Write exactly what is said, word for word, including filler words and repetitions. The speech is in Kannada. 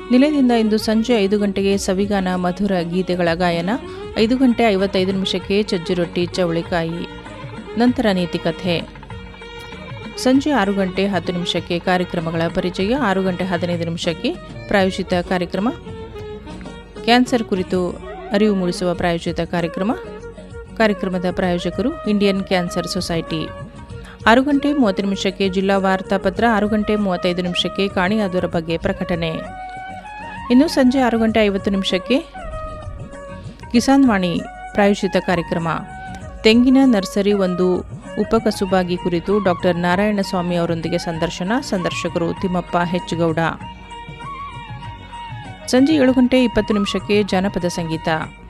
ನಿಲಯದಿಂದ ಇಂದು ಸಂಜೆ ಐದು ಗಂಟೆಗೆ ಸವಿಗಾನ ಮಧುರ ಗೀತೆಗಳ ಗಾಯನ, ಐದು ಗಂಟೆ ಐವತ್ತೈದು ನಿಮಿಷಕ್ಕೆ ಚಜ್ಜಿ ರೊಟ್ಟಿ ಚವಳಿಕಾಯಿ, ನಂತರ ನೀತಿಕಥೆ. ಸಂಜೆ ಆರು ಗಂಟೆ ಹತ್ತು ನಿಮಿಷಕ್ಕೆ ಕಾರ್ಯಕ್ರಮಗಳ ಪರಿಚಯ, ಆರು ಗಂಟೆ ಹದಿನೈದು ನಿಮಿಷಕ್ಕೆ ಪ್ರಾಯೋಜಿತ ಕಾರ್ಯಕ್ರಮ ಕ್ಯಾನ್ಸರ್ ಕುರಿತು ಅರಿವು ಮೂಡಿಸುವ ಪ್ರಾಯೋಜಿತ ಕಾರ್ಯಕ್ರಮ. ಕಾರ್ಯಕ್ರಮದ ಪ್ರಾಯೋಜಕರು ಇಂಡಿಯನ್ ಕ್ಯಾನ್ಸರ್ ಸೊಸೈಟಿ. ಆರು ಗಂಟೆ ಮೂವತ್ತು ನಿಮಿಷಕ್ಕೆ ಜಿಲ್ಲಾ ವಾರ್ತಾಪತ್ರ, ಆರು ಗಂಟೆ ಮೂವತ್ತೈದು ನಿಮಿಷಕ್ಕೆ ಕಾಣಿಯಾದವರ ಬಗ್ಗೆ ಪ್ರಕಟಣೆ. ಇನ್ನು ಸಂಜೆ ಆರು ಗಂಟೆ ಐವತ್ತು ನಿಮಿಷಕ್ಕೆ ಕಿಸಾನ್ ವಾಣಿ ಪ್ರಾಯೋಜಿತ ಕಾರ್ಯಕ್ರಮ ತೆಂಗಿನ ನರ್ಸರಿ ಒಂದು ಉಪಕಸುಬಾಗಿ ಕುರಿತು ಡಾಕ್ಟರ್ ನಾರಾಯಣಸ್ವಾಮಿ ಅವರೊಂದಿಗೆ ಸಂದರ್ಶನ. ಸಂದರ್ಶಕರು ತಿಮ್ಮಪ್ಪ ಹೆಚ್ಚಗೌಡ. ಸಂಜೆ ಏಳು ಗಂಟೆ ಇಪ್ಪತ್ತು ನಿಮಿಷಕ್ಕೆ ಜಾನಪದ ಸಂಗೀತ.